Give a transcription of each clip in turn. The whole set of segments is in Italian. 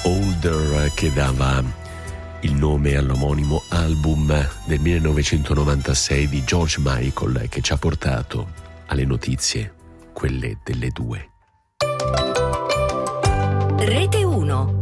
Older, che dava il nome all'omonimo album del 1996 di George Michael, che ci ha portato alle notizie, quelle delle 2. Rete 1.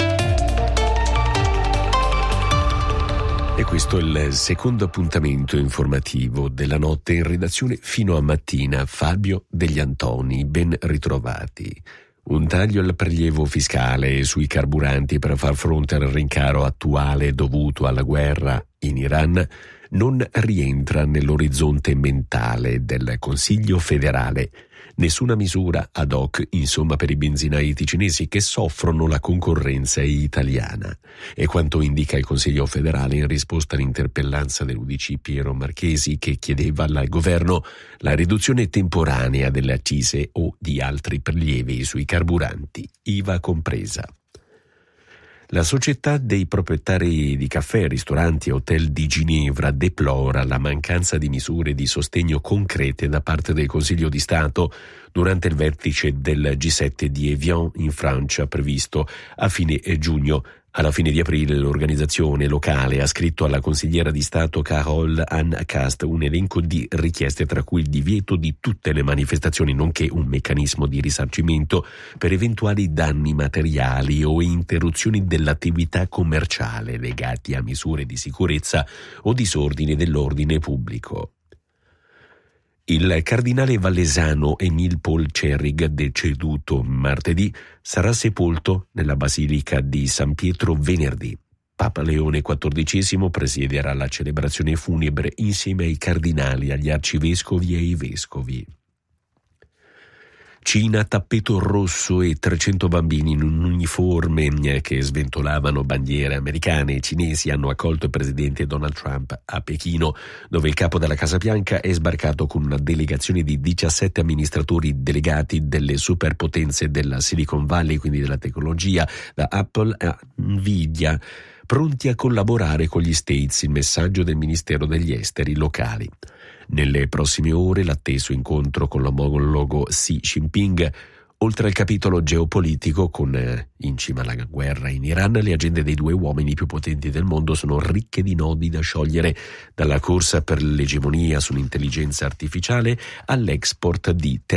E questo è il secondo appuntamento informativo della notte in redazione fino a mattina. Fabio Degli Antoni, ben ritrovati. Un taglio al prelievo fiscale sui carburanti per far fronte al rincaro attuale dovuto alla guerra in Iran non rientra nell'orizzonte mentale del Consiglio federale. Nessuna misura ad hoc, insomma, per i benzinai ticinesi che soffrono la concorrenza italiana. È quanto indica il Consiglio federale in risposta all'interpellanza dell'UDC Piero Marchesi, che chiedeva al governo la riduzione temporanea delle accise o di altri prelievi sui carburanti, IVA compresa. La società dei proprietari di caffè, ristoranti e hotel di Ginevra deplora la mancanza di misure di sostegno concrete da parte del Consiglio di Stato durante il vertice del G7 di Evian in Francia previsto a fine giugno. Alla fine di aprile l'organizzazione locale ha scritto alla consigliera di Stato Carole Ann Cast un elenco di richieste, tra cui il divieto di tutte le manifestazioni, nonché un meccanismo di risarcimento per eventuali danni materiali o interruzioni dell'attività commerciale legati a misure di sicurezza o disordine dell'ordine pubblico. Il cardinale vallesano Émile Paul Cerrig, deceduto martedì, sarà sepolto nella basilica di San Pietro venerdì. Papa Leone XIV presiederà la celebrazione funebre insieme ai cardinali, agli arcivescovi e ai vescovi. Cina, tappeto rosso e 300 bambini in un uniforme che sventolavano bandiere americane. I cinesi hanno accolto il presidente Donald Trump a Pechino, dove il capo della Casa Bianca è sbarcato con una delegazione di 17 amministratori delegati delle superpotenze della Silicon Valley, quindi della tecnologia, da Apple a Nvidia, pronti a collaborare con gli States, il messaggio del Ministero degli Esteri locali. Nelle prossime ore l'atteso incontro con l'omologo Xi Jinping. Oltre al capitolo geopolitico, con in cima alla guerra in Iran, le agende dei due uomini più potenti del mondo sono ricche di nodi da sciogliere, dalla corsa per l'egemonia sull'intelligenza artificiale all'export di